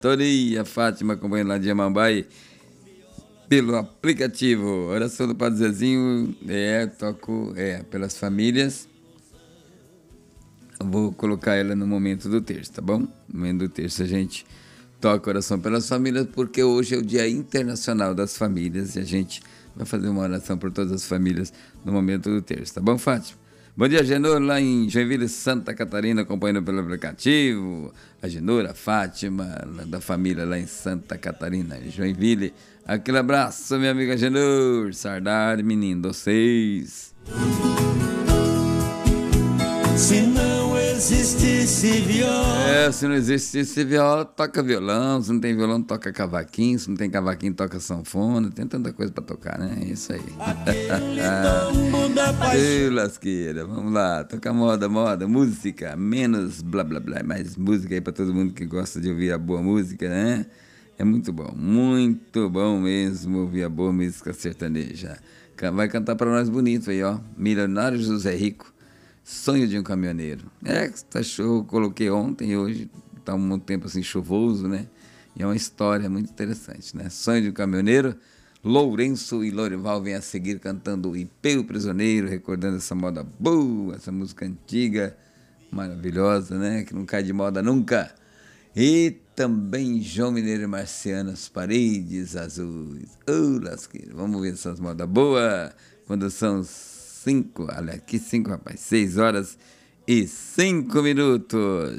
Toria Fátima acompanhando lá de Amambai pelo aplicativo. Oração do Padre Zezinho, toco pelas famílias. Eu vou colocar ela no momento do terço, tá bom? No momento do terço a gente toca oração pelas famílias, porque hoje é o Dia Internacional das Famílias e a gente vai fazer uma oração por todas as famílias no momento do terço, tá bom, Fátima? Bom dia, Genor, lá em Joinville, Santa Catarina, acompanhando pelo aplicativo. A Genor, a Fátima, da família lá em Santa Catarina, Joinville. Aquele abraço, minha amiga Genor. Sardar, menino, vocês. Se não existisse viola. Se não existisse viola, toca violão. Se não tem violão, toca cavaquinho. Se não tem cavaquinho, toca sanfona. Tem tanta coisa pra tocar, né? É isso aí. Ei, lasqueira, vamos lá. Toca moda, música. Menos blá blá blá. Mais música aí pra todo mundo que gosta de ouvir a boa música, né? É muito bom mesmo ouvir a boa música sertaneja. Vai cantar pra nós bonito aí, ó. Milionário José Rico. Sonho de um caminhoneiro. Tá show, coloquei ontem e hoje tá um tempo assim chuvoso, né? E é uma história muito interessante, né? Sonho de um caminhoneiro. Lourenço e Lorival vêm a seguir cantando Ipê o Prisioneiro, recordando essa moda boa, essa música antiga, maravilhosa, né? Que não cai de moda nunca. E também João Mineiro e Marciano, As Paredes Azuis. Lasqueira, vamos ver essas modas boas quando são 6 horas e 5 minutos.